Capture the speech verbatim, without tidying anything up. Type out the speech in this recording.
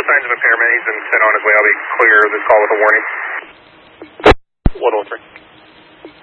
signs of impairment. He's been sent on his way. I'll be clear of this call with a warning. one oh three.